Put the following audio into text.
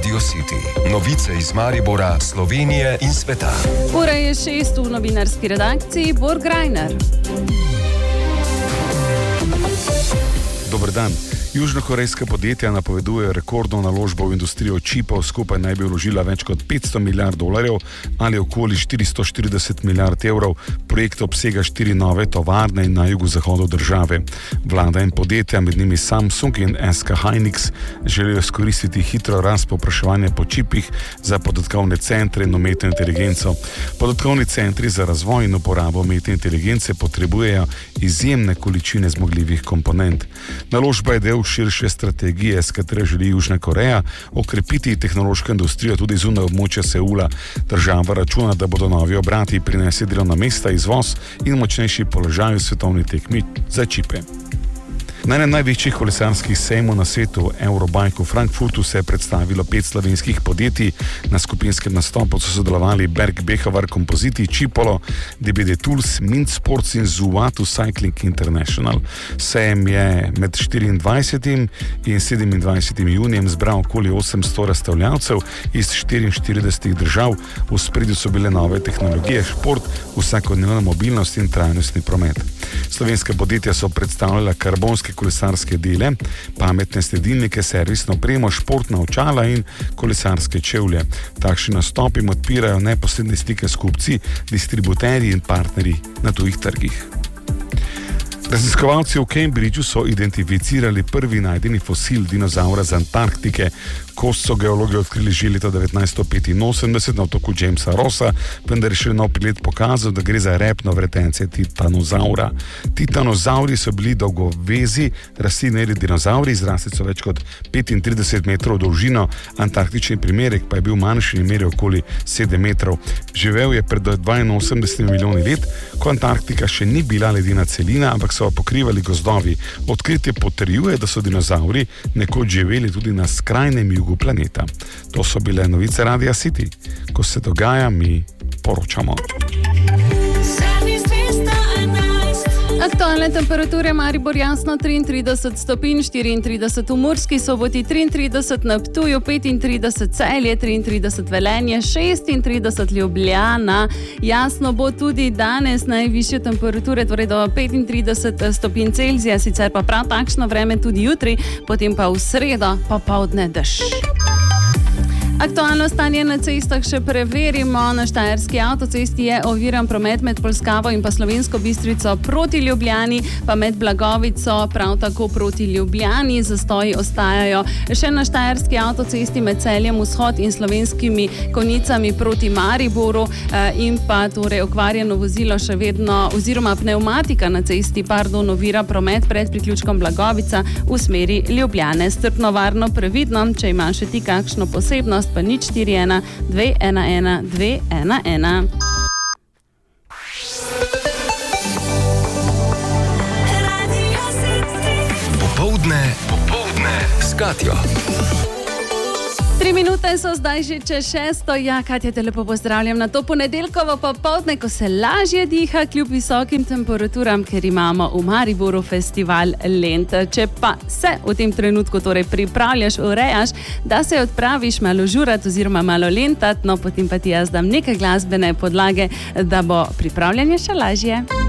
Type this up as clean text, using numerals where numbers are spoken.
Radio City. Novice iz Maribora, Slovenije in sveta. Ura je 6 v novinarski redakciji, Borg Reiner. Dober dan. Južnokorejska podjetja napovedujejo rekordno naložbo v industrijo čipov, skupaj naj bi vložila več kot $500 milijard ali okoli 440 milijard evrov. Projekt obsega 4 nove tovarne na jugozahodu države. Vlada in podjetja, med njimi Samsung in SK Hynix, želijo izkoristiti hitro rast povpraševanja po čipih za podatkovne centre in umetno inteligenco. Podatkovni centri za razvoj in uporabo umetne inteligence potrebujejo izjemne količine zmogljivih komponent. Naložba je del širše strategije, s katero želi Južna Koreja okrepiti tehnološko industrijo tudi zunaj območja Seula. Država računa, da bodo novi obrati prinesli delovna mesta, izvoz in močnejši položaj v svetovni tekmi za čipe. Na enem največjih kolesarskih sejmov na svetu, Eurobike v Frankfurtu, se je predstavilo 5 slovenskih podjetij. Na skupinskem nastopu so sodelovali Berg Behavar Kompoziti, Čipolo, DBD Tools, Mint Sports in Zuatu Cycling International. Sejem je med 24. in 27. junijem zbral okoli 800 razstavljavcev iz 44 držav. V ospredju so bile nove tehnologije, šport, vsakodnevna mobilnost in trajnostni promet. Slovenska podjetja so predstavljala karbonske kolesarske dele, pametne sledilnike, servisno opremo, športna očala in kolesarske čevlje. Takšni nastopi odpirajo neposredne stike s kupci, distributerji in partnerji na tujih trgih. Raziskovalci v Cambridgeu so identificirali prvi najdeni fosil dinozaura z Antarktike. Kost so geologi odkrili že leta 1985 na otoku Jamesa Rossa, vendar je še nov pregled pokazal, da gre za repno vretence titanozaura. Titanozauri so bili dolgovezi, rastlinojedi dinozauri, zrasli so več kot 35 metrov v dolžino, antarktični primerek pa je bil manjši in meril okoli 7 metrov. Živel je pred 82 milijoni let, ko Antarktika še ni bila ledena celina, ampak so pokrivali gozdovi. Odkritje potrjuje, da so dinozauri nekoč živeli tudi na skrajnem jugu planeta. To so bile novice Radia City. Ko se dogaja, mi poročamo. Aktualne temperature: Maribor jasno 33 stopinj, 34 v Murski Soboti, 33 na Ptuju, 35 Celje, 33 Velenje, 36 Ljubljana. Jasno bo tudi danes, najvišje temperature, torej do 35 stopinj Celzija, sicer pa prav takšno vreme tudi jutri, potem pa v sredo popoldne dež. Aktualno stanje na cestah še preverimo. Na Štajerski avtocesti je oviran promet med Polskavo in pa Slovensko Bistrico proti Ljubljani, pa med Blagovico prav tako proti Ljubljani. Zastoji ostajajo še na Štajerski avtocesti med Celjem vzhod in Slovenskimi Konjicami proti Mariboru in pa torej okvarjeno vozilo še vedno, oziroma pneumatika na cesti, ovira promet pred priključkom Blagovica v smeri Ljubljane. Strpno, varno, previdno, če imaš še ti kakšno posebnost, pa 041 211 211. Popoldne s Katjo. 3 minute so zdaj že čez 6. Ja, Katja, te lepo pozdravljam na to ponedeljkovo popoldne, ko se lažje diha kljub visokim temperaturam, ker imamo v Mariboru festival Lent. Če pa se v tem trenutku torej pripravljaš, urejaš, da se odpraviš malo žurat oziroma malo lentat, no potem pa ti jaz dam nekaj glasbene podlage, da bo pripravljanje še lažje.